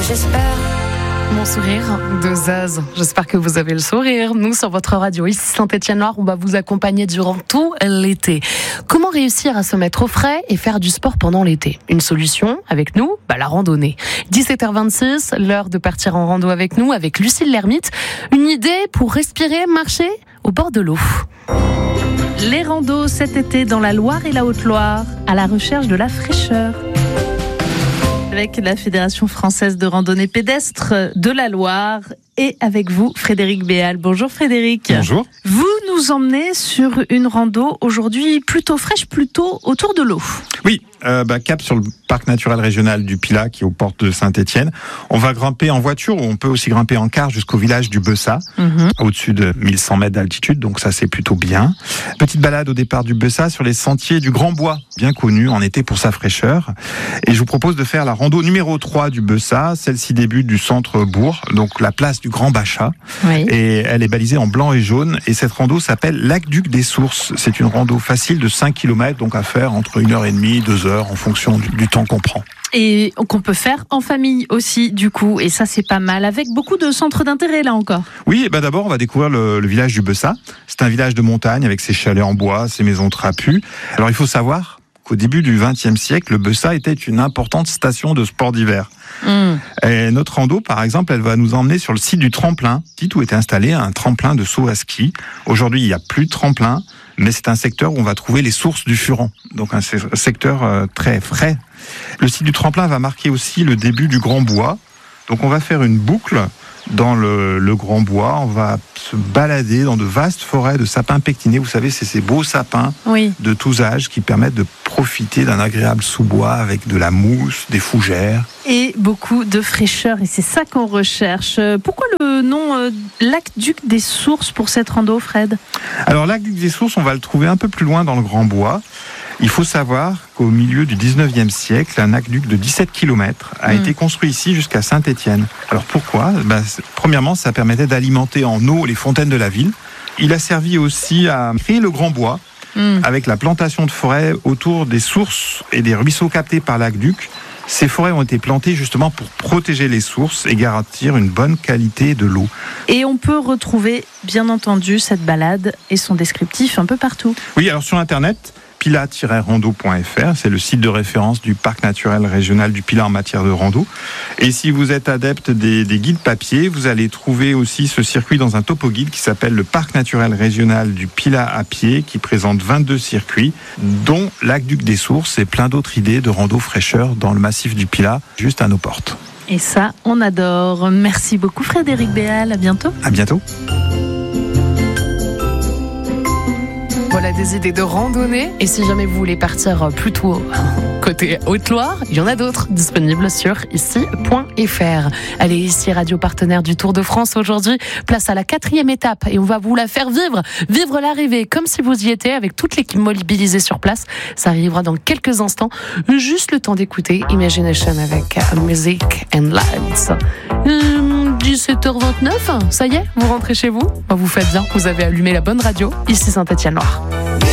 j'espère. Mon sourire de Zaz. J'espère que vous avez le sourire. Nous, sur votre radio, ici Saint-Étienne-Loire, on va vous accompagner durant tout l'été. Comment réussir à se mettre au frais et faire du sport pendant l'été? Une solution, avec nous, la randonnée. 17h26, l'heure de partir en rando avec nous, avec Lucille Lermite. Une idée pour respirer, marcher au bord de l'eau. Les randos cet été dans la Loire et la Haute-Loire, à la recherche de la fraîcheur. Avec la Fédération française de randonnée pédestre de la Loire et avec vous, Frédéric Béal. Bonjour Frédéric. Bonjour. Vous nous emmenez sur une rando aujourd'hui plutôt fraîche, plutôt autour de l'eau. Oui, cap sur le parc naturel régional du Pilat qui est aux portes de Saint-Étienne. On va grimper en voiture ou on peut aussi grimper en car jusqu'au village du Bessat, au-dessus de 1100 mètres d'altitude, donc ça c'est plutôt bien. Petite balade au départ du Bessat sur les sentiers du Grand Bois, bien connu en été pour sa fraîcheur. Et je vous propose de faire la rando numéro 3 du Bessat. Celle-ci débute du centre-bourg, donc la place du Grand Bachat. Oui. Et elle est balisée en blanc et jaune. Et cette rando s'appelle l'Aqueduc des Sources. C'est une rando facile de 5 km, donc à faire entre 1h30 et 2 heures en fonction du temps qu'on prend. Et qu'on peut faire en famille aussi, du coup. Et ça, c'est pas mal. Avec beaucoup de centres d'intérêt, là encore. Oui, d'abord, on va découvrir le village du Bessat. C'est un village de montagne avec ses chalets en bois, ses maisons trapues. Alors, il faut savoir qu'au début du XXe siècle, le Bessat était une importante station de sport d'hiver. Et notre rando, par exemple, elle va nous emmener sur le site du tremplin, où était installé un tremplin de saut à ski. Aujourd'hui, il n'y a plus de tremplin, mais c'est un secteur où on va trouver les sources du Furan. Donc un secteur très frais. Le site du tremplin va marquer aussi le début du Grand Bois. Donc on va faire une boucle dans le Grand Bois. On va se balader dans de vastes forêts de sapins pectinés. Vous savez, c'est ces beaux sapins de tous âges qui permettent de profiter d'un agréable sous-bois avec de la mousse, des fougères. Et beaucoup de fraîcheur, et c'est ça qu'on recherche. Pourquoi le nom l'Aqueduc des Sources pour cette rando, Fred? Alors l'Aqueduc des Sources, on va le trouver un peu plus loin dans le Grand Bois. Il faut savoir qu'au milieu du 19e siècle, un aqueduc de 17 km a été construit ici jusqu'à Saint-Étienne. Alors pourquoi ? Premièrement, ça permettait d'alimenter en eau les fontaines de la ville. Il a servi aussi à créer le Grand Bois, avec la plantation de forêts autour des sources et des ruisseaux captés par l'aqueduc. Ces forêts ont été plantées justement pour protéger les sources et garantir une bonne qualité de l'eau. Et on peut retrouver, bien entendu, cette balade et son descriptif un peu partout. Oui, alors sur Internet, pilat-rando.fr, c'est le site de référence du parc naturel régional du Pilat en matière de rando. Et si vous êtes adepte des guides papier, vous allez trouver aussi ce circuit dans un topo guide qui s'appelle le parc naturel régional du Pilat à pied, qui présente 22 circuits, dont l'Aqueduc des Sources et plein d'autres idées de rando fraîcheur dans le massif du Pilat, juste à nos portes. Et ça, on adore. Merci beaucoup Frédéric Béal, à bientôt. À bientôt. Voilà des idées de randonnée. Et si jamais vous voulez partir plutôt côté Haute-Loire, il y en a d'autres disponibles sur ici.fr. Allez, ici, radio partenaire du Tour de France aujourd'hui. Place à la 4e étape et on va vous la faire vivre. Vivre l'arrivée comme si vous y étiez avec toute l'équipe mobilisée sur place. Ça arrivera dans quelques instants. Juste le temps d'écouter Imagination avec Music and Lights. 17h29, ça y est, vous rentrez chez vous? Vous faites bien, vous avez allumé la bonne radio. Ici Saint-Étienne-Loire.